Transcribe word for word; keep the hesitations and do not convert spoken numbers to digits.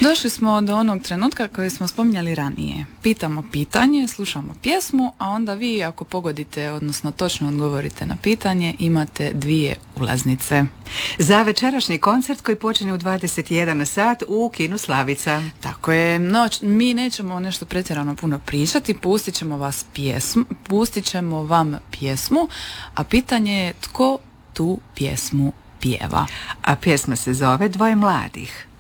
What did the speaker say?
Došli smo do onog trenutka koji smo spominjali ranije. Pitamo pitanje, slušamo pjesmu, a onda vi ako pogodite, odnosno točno odgovorite na pitanje, imate dvije ulaznice. Za večerašnji koncert koji počinje u dvadeset jedan sat u kinu Slavica. Tako je, no, mi nećemo nešto pretjerano puno pričati, pustit ćemo vas pjesmu, pustit ćemo vam pjesmu, a pitanje je tko tu pjesmu pjeva. A pjesma se zove Dvoje mladih.